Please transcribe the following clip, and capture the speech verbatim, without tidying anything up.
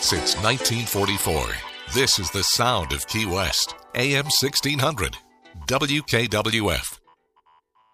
Since nineteen forty-four, this is the sound of Key West. A M sixteen hundred. W K W F.